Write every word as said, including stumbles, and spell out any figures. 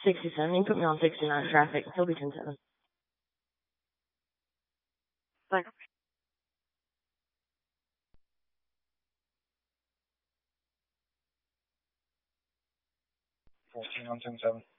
sixty-seven. You put me on sixty-nine traffic. He'll be ten seven. Thanks. fourteen on ten seven.